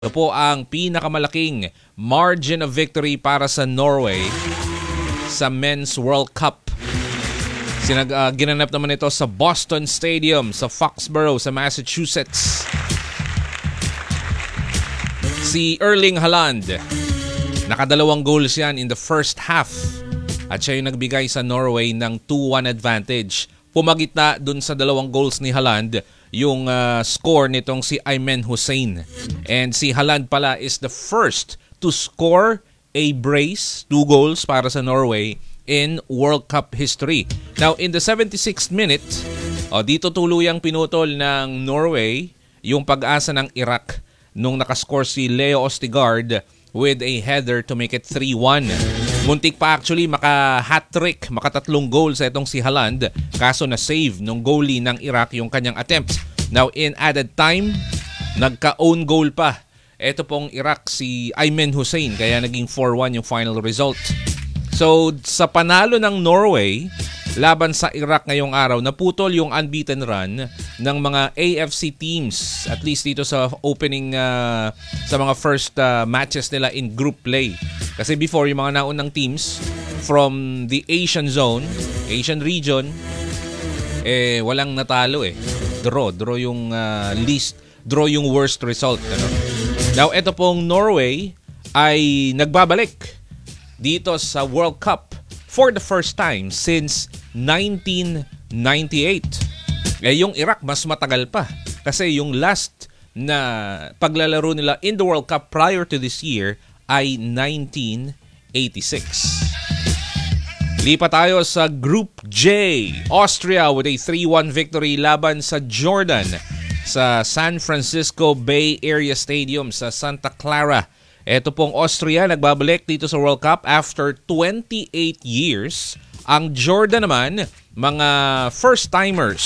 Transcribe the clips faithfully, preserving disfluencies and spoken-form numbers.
Ito po ang pinakamalaking margin of victory para sa Norway sa Men's World Cup. Sinag, uh, ginanap naman ito sa Boston Stadium sa Foxborough sa Massachusetts. Si Erling Haaland, nakadalawang goals yan in the first half at siya yung nagbigay sa Norway ng two one advantage. Pumagitna dun sa dalawang goals ni Haaland yung uh, score nitong si Aymen Hussein. And si Haaland pala is the first to score a brace, two goals para sa Norway in World Cup history. Now, in the seventy-sixth minute, oh, dito tuluyang pinutol ng Norway yung pag-asa ng Iraq nung nakascore si Leo Ostigard with a header to make it three one. Muntik pa actually maka-hat-trick, makatatlong goal sa itong si Haaland, kaso na-save nung goalie ng Iraq yung kanyang attempt. Now, in added time, nagka-own goal pa. Ito pong Iraq si Aymen Hussein, kaya naging four one yung final result. So, sa panalo ng Norway laban sa Iraq ngayong araw, naputol yung unbeaten run ng mga A F C teams, at least dito sa opening, uh, sa mga first uh, matches nila in group play. Kasi before, yung mga naunang teams from the Asian zone, Asian region, eh, walang natalo eh. Draw. Draw yung uh, least, draw yung worst result. Ano? Now, ito pong Norway ay nagbabalik dito sa World Cup for the first time since nineteen ninety-eight. Eh, yung Iraq mas matagal pa. Kasi yung last na paglalaro nila in the World Cup prior to this year ay nineteen eighty-six. Lipat tayo sa Group J. Austria with a three one victory laban sa Jordan sa San Francisco Bay Area Stadium sa Santa Clara. Ito pong Austria nagbabalik dito sa World Cup after twenty-eight years. Ang Jordan naman, mga first-timers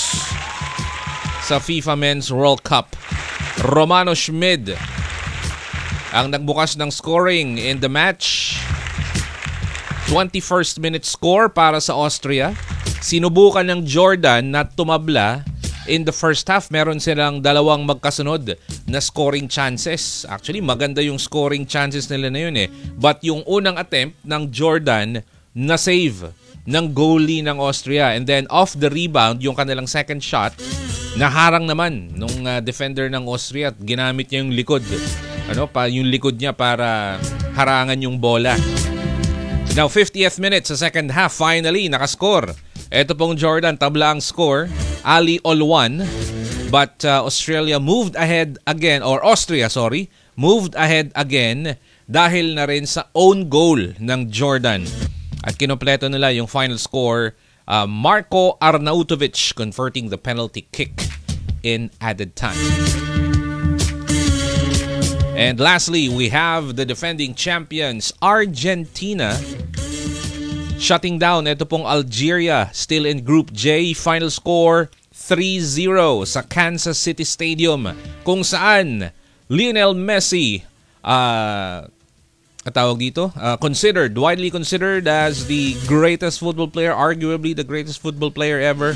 sa FIFA Men's World Cup. Romano Schmid ang nagbukas ng scoring in the match. twenty-first minute score para sa Austria. Sinubukan ng Jordan na tumabla. In the first half, meron silang dalawang magkasunod na scoring chances. Actually, maganda yung scoring chances nila na yun eh. But yung unang attempt ng Jordan, na-save ng goalie ng Austria. And then off the rebound, yung kanilang second shot, naharang naman nung uh, defender ng Austria at ginamit niya yung likod. Ano pa yung likod niya para harangan yung bola. Now, fiftieth minute sa second half, finally, nakascore. Ito pong Jordan, tabla ang score. Ali Olwan. But uh, Australia moved ahead again, or Austria, sorry, moved ahead again dahil na rin sa own goal ng Jordan. At kinompleto nila yung final score, uh, Marko Arnautovic converting the penalty kick in added time. And lastly, we have the defending champions, Argentina, shutting down ito pong Algeria, still in Group J. Final score, three zero sa Kansas City Stadium, kung saan Lionel Messi, uh, tawag dito, uh, considered, widely considered as the greatest football player, arguably the greatest football player ever,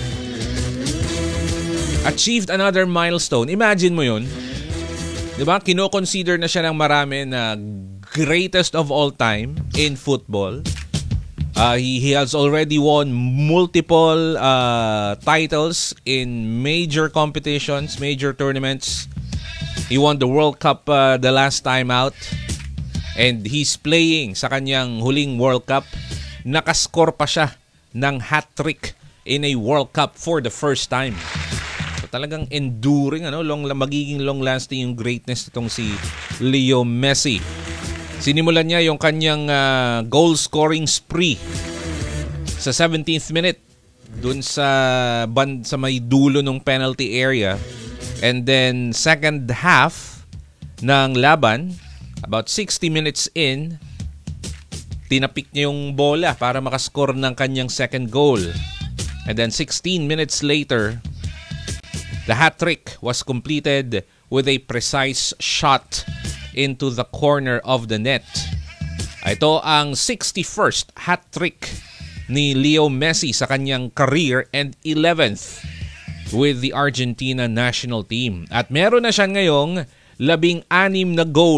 achieved another milestone. Imagine mo yun. Diba? Kino-consider na siya ng marami na greatest of all time in football. Uh, he, he has already won multiple uh, titles in major competitions, major tournaments. He won the World Cup uh, the last time out. And he's playing sa kanyang huling World Cup. Nakascore pa siya ng hat-trick in a World Cup for the first time. So talagang enduring, ano, long, magiging long-lasting yung greatness itong si Leo Messi. Sinimulan niya yung kanyang uh, goal-scoring spree sa seventeenth minute dun sa, band, sa may dulo ng penalty area. And then second half ng laban, about sixty minutes in, tinapik niya yung bola para makascore ng kanyang second goal. And then sixteen minutes later, the hat-trick was completed with a precise shot into the corner of the net. Ito ang sixty-first hat-trick ni Leo Messi sa kanyang career and eleventh with the Argentina national team. At meron na siya ngayong labing anim na goal